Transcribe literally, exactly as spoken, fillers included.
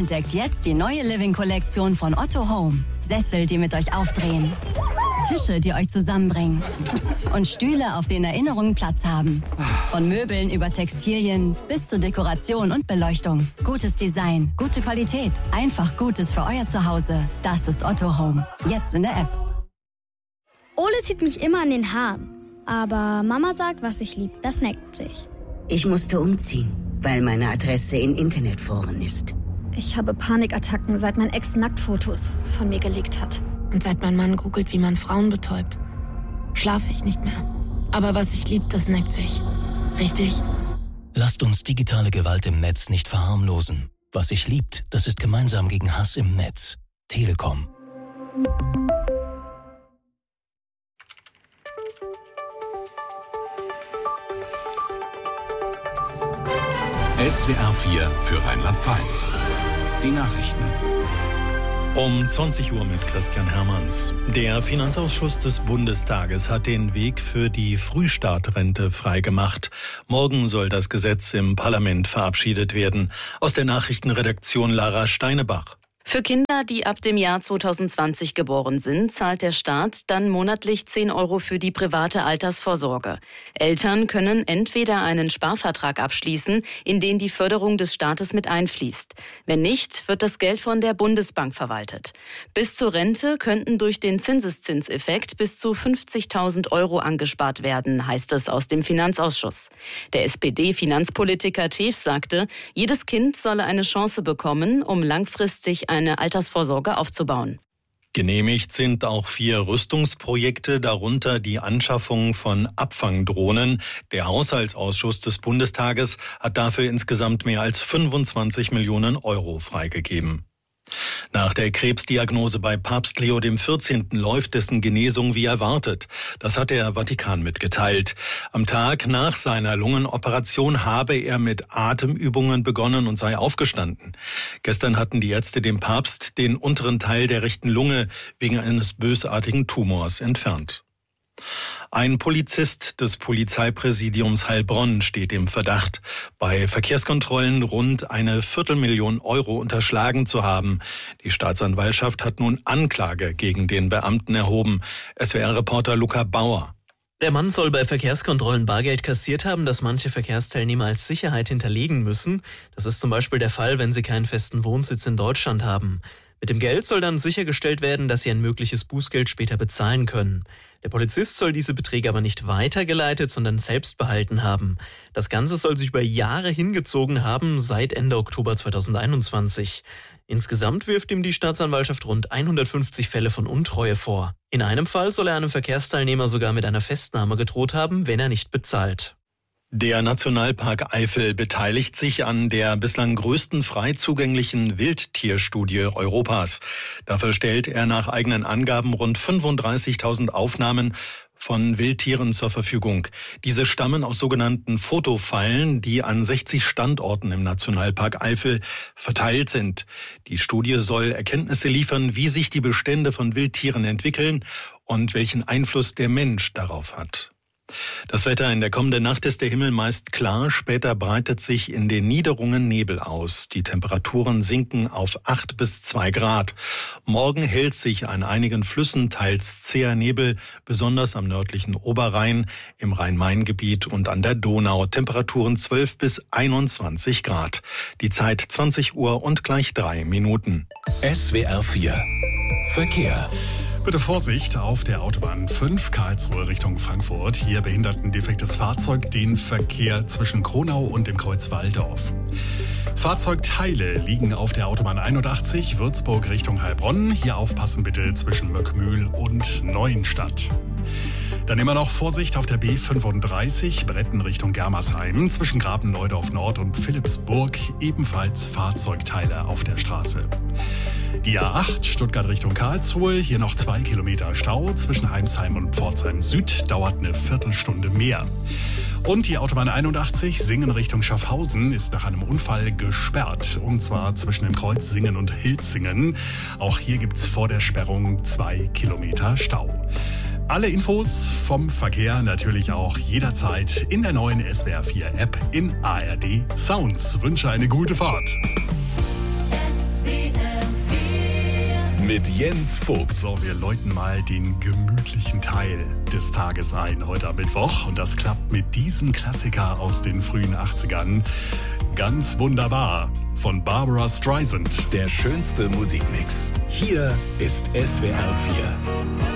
Entdeckt jetzt die neue Living-Kollektion von Otto Home. Sessel, die mit euch aufdrehen. Tische, die euch zusammenbringen. Und Stühle, auf denen Erinnerungen Platz haben. Von Möbeln über Textilien bis zur Dekoration und Beleuchtung. Gutes Design, gute Qualität. Einfach Gutes für euer Zuhause. Das ist Otto Home. Jetzt in der App. Ole zieht mich immer an den Haaren. Aber Mama sagt, was ich lieb, das neckt sich. Ich musste umziehen, weil meine Adresse in Internetforen ist. Ich habe Panikattacken, seit mein Ex Nacktfotos von mir gelegt hat. Und seit mein Mann googelt, wie man Frauen betäubt, schlafe ich nicht mehr. Aber was ich lieb, das neckt sich. Richtig? Lasst uns digitale Gewalt im Netz nicht verharmlosen. Was sich liebt, das ist gemeinsam gegen Hass im Netz. Telekom. S W R vier für Rheinland-Pfalz. Die Nachrichten. Um zwanzig Uhr mit Christian Hermanns. Der Finanzausschuss des Bundestages hat den Weg für die Frühstartrente freigemacht. Morgen soll das Gesetz im Parlament verabschiedet werden. Aus der Nachrichtenredaktion Lara Steinebach. Für Kinder, die ab dem Jahr zweitausendzwanzig geboren sind, zahlt der Staat dann monatlich zehn Euro für die private Altersvorsorge. Eltern können entweder einen Sparvertrag abschließen, in den die Förderung des Staates mit einfließt. Wenn nicht, wird das Geld von der Bundesbank verwaltet. Bis zur Rente könnten durch den Zinseszinseffekt bis zu fünfzigtausend Euro angespart werden, heißt es aus dem Finanzausschuss. Der S P D-Finanzpolitiker Tews sagte, jedes Kind solle eine Chance bekommen, um langfristig eine Altersvorsorge aufzubauen. Genehmigt sind auch vier Rüstungsprojekte, darunter die Anschaffung von Abfangdrohnen. Der Haushaltsausschuss des Bundestages hat dafür insgesamt mehr als fünfundzwanzig Millionen Euro freigegeben. Nach der Krebsdiagnose bei Papst Leo der vierzehnte läuft dessen Genesung wie erwartet. Das hat der Vatikan mitgeteilt. Am Tag nach seiner Lungenoperation habe er mit Atemübungen begonnen und sei aufgestanden. Gestern hatten die Ärzte dem Papst den unteren Teil der rechten Lunge wegen eines bösartigen Tumors entfernt. Ein Polizist des Polizeipräsidiums Heilbronn steht im Verdacht, bei Verkehrskontrollen rund eine Viertelmillion Euro unterschlagen zu haben. Die Staatsanwaltschaft hat nun Anklage gegen den Beamten erhoben. S W R-Reporter Luca Bauer. Der Mann soll bei Verkehrskontrollen Bargeld kassiert haben, das manche Verkehrsteilnehmer als Sicherheit hinterlegen müssen. Das ist zum Beispiel der Fall, wenn sie keinen festen Wohnsitz in Deutschland haben. Mit dem Geld soll dann sichergestellt werden, dass sie ein mögliches Bußgeld später bezahlen können. Der Polizist soll diese Beträge aber nicht weitergeleitet, sondern selbst behalten haben. Das Ganze soll sich über Jahre hingezogen haben, seit Ende Oktober zweitausendeinundzwanzig. Insgesamt wirft ihm die Staatsanwaltschaft rund hundertfünfzig Fälle von Untreue vor. In einem Fall soll er einem Verkehrsteilnehmer sogar mit einer Festnahme gedroht haben, wenn er nicht bezahlt. Der Nationalpark Eifel beteiligt sich an der bislang größten frei zugänglichen Wildtierstudie Europas. Dafür stellt er nach eigenen Angaben rund fünfunddreißigtausend Aufnahmen von Wildtieren zur Verfügung. Diese stammen aus sogenannten Fotofallen, die an sechzig Standorten im Nationalpark Eifel verteilt sind. Die Studie soll Erkenntnisse liefern, wie sich die Bestände von Wildtieren entwickeln und welchen Einfluss der Mensch darauf hat. Das Wetter in der kommenden Nacht ist der Himmel meist klar, später breitet sich in den Niederungen Nebel aus. Die Temperaturen sinken auf acht bis zwei Grad. Morgen hält sich an einigen Flüssen teils zäher Nebel, besonders am nördlichen Oberrhein, im Rhein-Main-Gebiet und an der Donau. Temperaturen zwölf bis einundzwanzig Grad. Die Zeit zwanzig Uhr und gleich drei Minuten. S W R vier Verkehr. Bitte Vorsicht auf der Autobahn fünf Karlsruhe Richtung Frankfurt. Hier behindert ein defektes Fahrzeug den Verkehr zwischen Kronau und dem Kreuz Walldorf. Fahrzeugteile liegen auf der Autobahn einundachtzig Würzburg Richtung Heilbronn. Hier aufpassen bitte zwischen Möckmühl und Neuenstadt. Dann immer noch Vorsicht auf der B fünfunddreißig Bretten Richtung Germersheim. Zwischen Graben-Neudorf Nord und Philippsburg ebenfalls Fahrzeugteile auf der Straße. Die A acht Stuttgart Richtung Karlsruhe, hier noch zwei Kilometer Stau. Zwischen Heimsheim und Pforzheim Süd dauert eine Viertelstunde mehr. Und die Autobahn einundachtzig Singen Richtung Schaffhausen ist nach einem Unfall gesperrt. Und zwar zwischen dem Kreuz Singen und Hilzingen. Auch hier gibt's vor der Sperrung zwei Kilometer Stau. Alle Infos vom Verkehr natürlich auch jederzeit in der neuen S W R vier App in A R D Sounds. Wünsche eine gute Fahrt. S mit Jens Fuchs. So, wir läuten mal den gemütlichen Teil des Tages ein, heute am Mittwoch. Und das klappt mit diesem Klassiker aus den frühen achtzigern. Ganz wunderbar. Von Barbara Streisand. Der schönste Musikmix. Hier ist S W R vier.